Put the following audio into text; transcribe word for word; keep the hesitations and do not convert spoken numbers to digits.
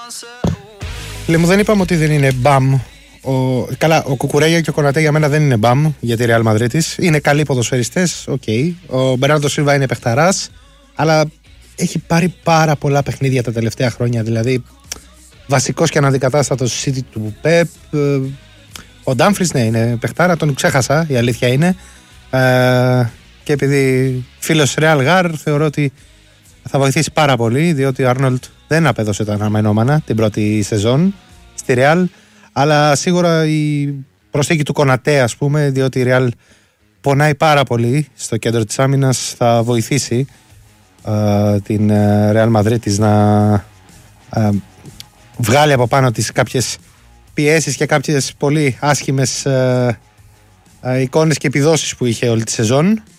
Λέει μου, δεν είπαμε ότι δεν είναι μπαμ. Ο, καλά, ο Κουκουρέγια και ο Κονατέ για μένα δεν είναι μπαμ για τη Ρεάλ Μαδρίτης. Είναι καλοί ποδοσφαιριστές, οκ. Okay. Ο Μπερνάρντο Σίλβα είναι παιχταράς, αλλά έχει πάρει πάρα πολλά παιχνίδια τα τελευταία χρόνια. Δηλαδή, βασικός και αναδικατάστατος City του Πεπ. Ο Ντάμφρις, ναι, είναι παιχτάρα, τον ξέχασα, η αλήθεια είναι. Ε, και επειδή φίλος Ρεάλ Γάρ, θεωρώ ότι θα βοηθήσει πάρα πολύ, διότι ο Άρνολτ δεν απέδωσε τα αναμενόμενα την πρώτη σεζόν στη Ρεάλ. Αλλά σίγουρα η προσθήκη του Κονατέ, ας πούμε, διότι η Ρεάλ πονάει πάρα πολύ στο κέντρο της άμυνας, θα βοηθήσει ε, την Ρεάλ Μαδρίτης να ε, βγάλει από πάνω της κάποιες πιέσεις και κάποιες πολύ άσχημες ε, ε, εικόνες και επιδόσεις που είχε όλη τη σεζόν.